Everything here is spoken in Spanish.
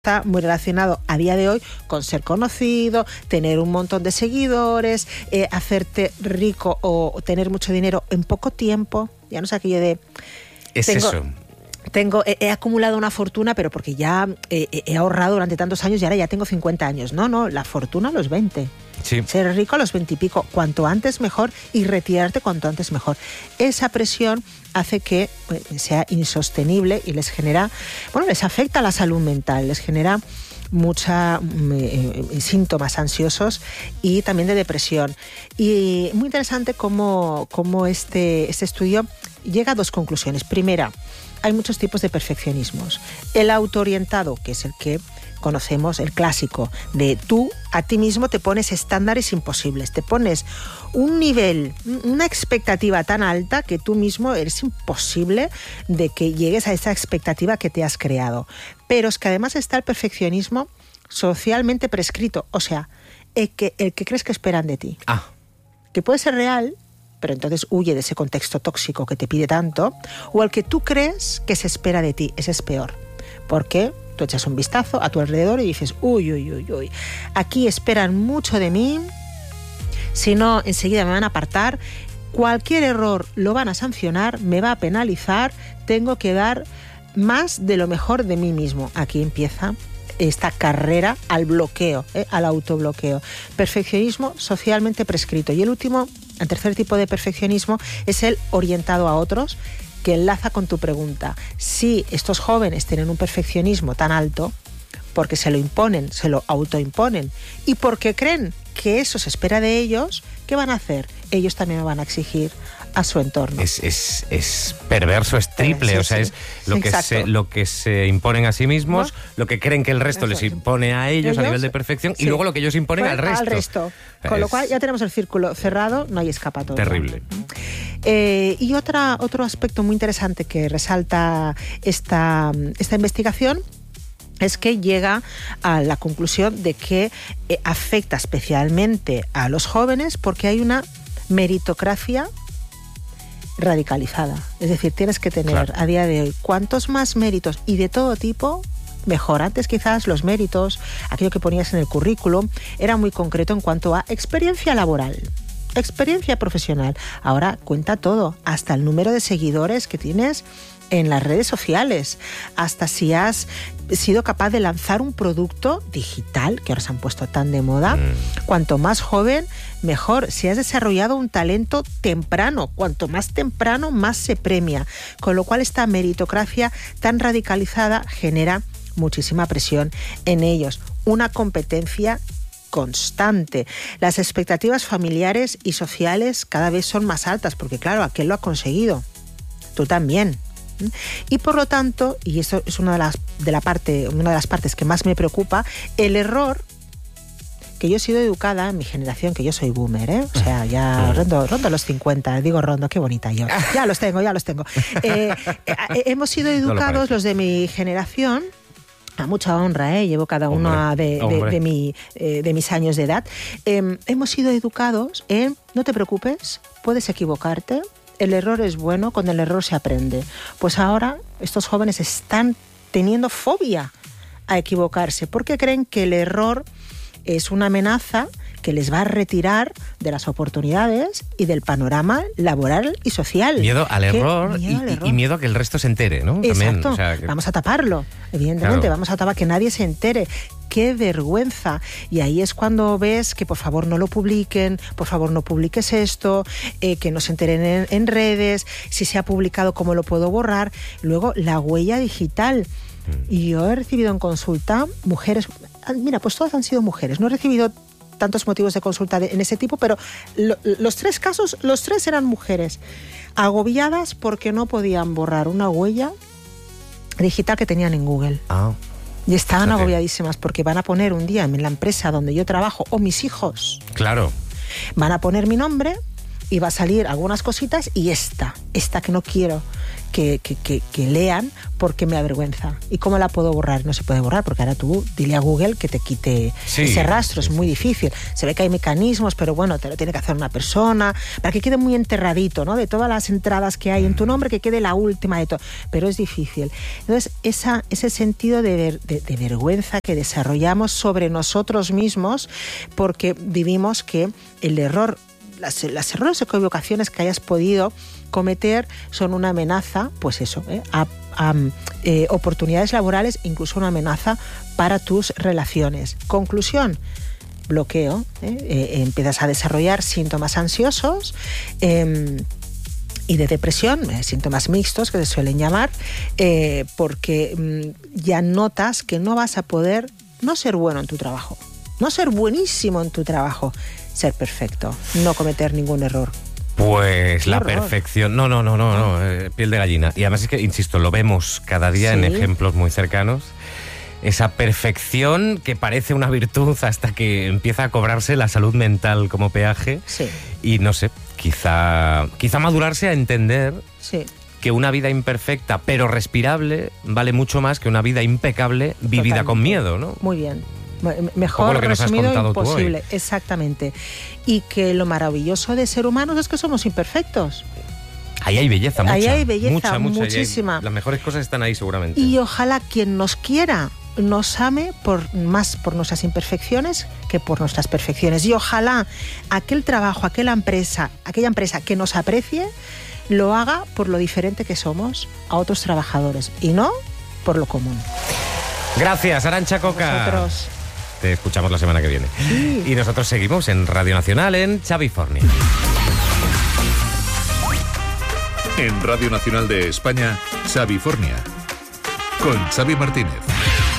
está muy relacionado a día de hoy con ser conocido, tener un montón de seguidores, hacerte rico o tener mucho dinero en poco tiempo. Ya no sé aquello de... He acumulado una fortuna, pero porque ya he ahorrado durante tantos años y ahora ya tengo 50 años. No, la fortuna a los 20. Sí. Ser rico a los 20 y pico. Cuanto antes mejor y retirarte cuanto antes mejor. Esa presión hace que sea insostenible y les genera, les afecta a la salud mental, les genera muchos síntomas ansiosos y también de depresión. Y muy interesante cómo este estudio llega a dos conclusiones. Primera, hay muchos tipos de perfeccionismos. El autoorientado, que es el que conocemos, el clásico, de tú a ti mismo te pones estándares imposibles, te pones un nivel, una expectativa tan alta que tú mismo eres imposible de que llegues a esa expectativa que te has creado. Pero es que además está el perfeccionismo socialmente prescrito, o sea, el que crees que esperan de ti. Que puede ser real, pero entonces huye de ese contexto tóxico que te pide tanto, o el que tú crees que se espera de ti. Ese es peor, porque tú echas un vistazo a tu alrededor y dices, uy, aquí esperan mucho de mí, si no enseguida me van a apartar, cualquier error lo van a sancionar, me va a penalizar, tengo que dar más de lo mejor de mí mismo. Aquí empieza esta carrera al bloqueo, al autobloqueo. Perfeccionismo socialmente prescrito. Y el tercer tipo de perfeccionismo es el orientado a otros, que enlaza con tu pregunta. Si estos jóvenes tienen un perfeccionismo tan alto, porque se lo imponen, se lo autoimponen, y porque creen que eso se espera de ellos, ¿qué van a hacer? Ellos también lo van a exigir a su entorno. Es perverso, es triple, o sea, es lo que se imponen a sí mismos, lo que creen que el resto les impone a ellos a nivel de perfección, y luego lo que ellos imponen al resto. Con lo cual ya tenemos el círculo cerrado, no hay escapatoria. Terrible. Y otro aspecto muy interesante que resalta esta investigación es que llega a la conclusión de que afecta especialmente a los jóvenes porque hay una meritocracia radicalizada. Es decir, tienes que tener a día de hoy cuantos más méritos y de todo tipo, mejor. Antes quizás los méritos, aquello que ponías en el currículum, era muy concreto en cuanto a experiencia laboral, experiencia profesional. Ahora cuenta todo, hasta el número de seguidores que tienes en las redes sociales, hasta si has sido capaz de lanzar un producto digital, que ahora se han puesto tan de moda. Cuanto más joven, mejor. Si has desarrollado un talento temprano, cuanto más temprano, más se premia. Con lo cual esta meritocracia tan radicalizada genera muchísima presión en ellos. Una competencia constante. Las expectativas familiares y sociales cada vez son más altas, porque claro, aquel lo ha conseguido, tú también. Y por lo tanto, y esto es una de las partes que más me preocupa, el error, que yo he sido educada en mi generación, que yo soy boomer, o sea, ya rondo los 50, digo rondo, qué bonita yo. Ya los tengo. Hemos sido educados los de mi generación, a mucha honra, llevo cada uno de mis años de edad. Hemos sido educados en, no te preocupes, puedes equivocarte, el error es bueno, con el error se aprende. Pues ahora estos jóvenes están teniendo fobia a equivocarse porque creen que el error es una amenaza que les va a retirar de las oportunidades y del panorama laboral y social. Miedo al error y miedo a que el resto se entere, ¿no? Exacto. También, vamos a taparlo, evidentemente, vamos a tapar que nadie se entere. ¡Qué vergüenza! Y ahí es cuando ves que por favor no lo publiquen, por favor no publiques esto, que no se enteren en redes, si se ha publicado cómo lo puedo borrar. Luego la huella digital. Y yo he recibido en consulta mujeres, mira, pues todas han sido mujeres, no he recibido tantos motivos de consulta en ese tipo, pero los tres casos, los tres eran mujeres, agobiadas porque no podían borrar una huella digital que tenían en Google. Y estaban agobiadísimas porque van a poner un día en la empresa donde yo trabajo, o mis hijos. Claro. Van a poner mi nombre y va a salir algunas cositas y esta que no quiero que lean porque me avergüenza. ¿Y cómo la puedo borrar? No se puede borrar, porque ahora tú dile a Google que te quite ese rastro, es muy difícil. Se ve que hay mecanismos, pero bueno, te lo tiene que hacer una persona, para que quede muy enterradito, ¿no? De todas las entradas que hay en tu nombre, que quede la última de todo. Pero es difícil. Entonces, ese sentido de vergüenza que desarrollamos sobre nosotros mismos, porque vivimos que el error, las errores o equivocaciones que hayas podido cometer son una amenaza, pues eso, a oportunidades laborales, incluso una amenaza para tus relaciones. Conclusión, bloqueo, empiezas a desarrollar síntomas ansiosos y de depresión, síntomas mixtos que se suelen llamar, porque ya notas que no vas a poder no ser bueno en tu trabajo, no ser buenísimo en tu trabajo, ser perfecto, no cometer ningún error. Pues la perfección, no, piel de gallina. Y además es que, insisto, lo vemos cada día en ejemplos muy cercanos. Esa perfección que parece una virtud hasta que empieza a cobrarse la salud mental como peaje. Sí. Y no sé, quizá madurarse a entender que una vida imperfecta pero respirable vale mucho más que una vida impecable vivida con miedo, ¿no? Muy bien. Mejor lo que resumido nos has imposible, exactamente. Y que lo maravilloso de ser humanos es que somos imperfectos. Ahí hay belleza, mucha. Ahí hay belleza, muchísima. Las mejores cosas están ahí seguramente. Y ojalá quien nos quiera nos ame más por nuestras imperfecciones que por nuestras perfecciones. Y ojalá aquel trabajo, aquella empresa que nos aprecie, lo haga por lo diferente que somos a otros trabajadores y no por lo común. Gracias, Arantxa Coca. Nosotros. Te escuchamos la semana que viene. Sí. Y nosotros seguimos en Radio Nacional en Xavifornia. En Radio Nacional de España, Xavifornia, con Xavi Martínez.